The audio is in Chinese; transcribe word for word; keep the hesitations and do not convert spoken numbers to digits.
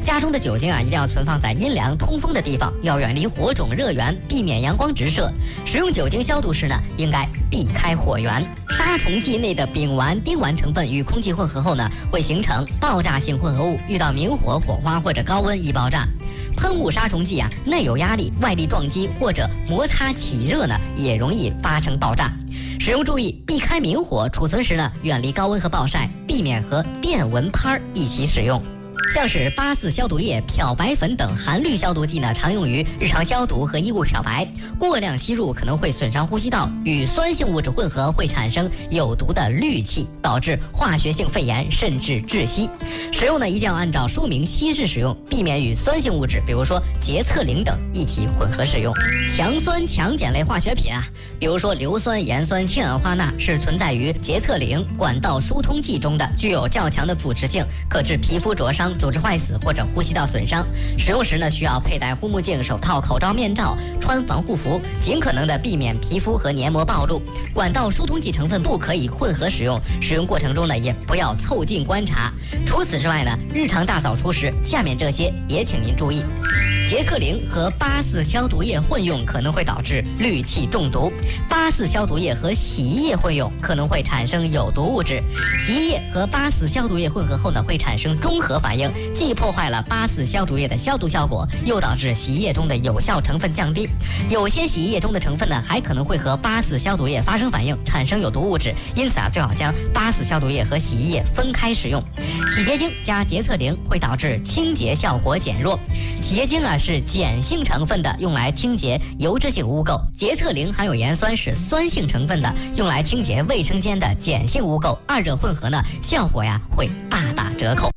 家中的酒精啊，一定要存放在阴凉通风的地方，要远离火种热源，避免阳光直射。使用酒精消毒时呢，应该避开火源。杀虫剂内的丙烷、丁烷成分与空气混合后呢，会形成爆炸性混合物，遇到明火、火花或者高温易爆炸。喷雾杀虫剂啊，内有压力、外力撞击或者摩擦起热呢，也容易发生爆炸。使用注意避开明火，储存时呢，远离高温和暴晒，避免和电蚊拍一起使用。像是八四消毒液、漂白粉等含氯消毒剂呢，常用于日常消毒和衣物漂白。过量吸入可能会损伤呼吸道，与酸性物质混合会产生有毒的氯气，导致化学性肺炎甚至窒息。使用呢，一定要按照说明稀释使用，避免与酸性物质，比如说洁厕灵等一起混合使用。强酸强碱类化学品啊，比如说硫酸、盐酸、氢氧化钠是存在于洁厕灵、管道疏通剂中的，具有较强的腐蚀性，可致皮肤灼伤、组织坏死或者呼吸道损伤。使用时呢，需要佩戴护目镜、手套、口罩、面罩，穿防护服，尽可能的避免皮肤和黏膜暴露。管道疏通剂成分不可以混合使用，使用过程中呢，也不要凑近观察。除此之外呢，日常大扫除时，下面这些也请您注意。洁厕灵和八四消毒液混用可能会导致氯气中毒，八四消毒液和洗衣液混用可能会产生有毒物质，洗衣液和八四消毒液混合后呢，会产生中和反应，既破坏了八四消毒液的消毒效果，又导致洗衣液中的有效成分降低。有些洗衣液中的成分呢，还可能会和八四消毒液发生反应，产生有毒物质，因此啊，最好将八四消毒液和洗衣液分开使用。洗洁精加洁厕灵会导致清洁效果减弱。洗洁精啊是碱性成分的，用来清洁油脂性污垢；洁厕灵含有盐酸，是酸性成分的，用来清洁卫生间的碱性污垢。二者混合呢，效果呀会大打折扣。